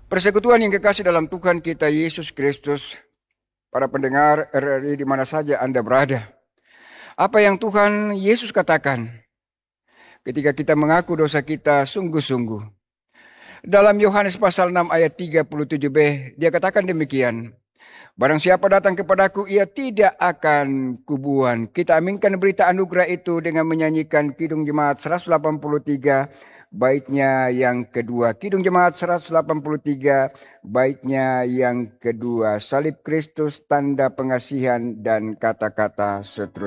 Persekutuan yang kekasih dalam Tuhan kita Yesus Kristus, para pendengar RRI di mana saja Anda berada. Apa yang Tuhan Yesus katakan ketika kita mengaku dosa kita sungguh-sungguh. Dalam Yohanes pasal 6 ayat 37b, dia katakan demikian. Barang siapa datang kepadaku, ia tidak akan kubuang. Kita aminkan berita anugerah itu dengan menyanyikan Kidung Jemaat 183, baitnya yang kedua. Kidung Jemaat 183, baitnya yang kedua. Salib Kristus, tanda pengasihan dan kata-kata seterusnya.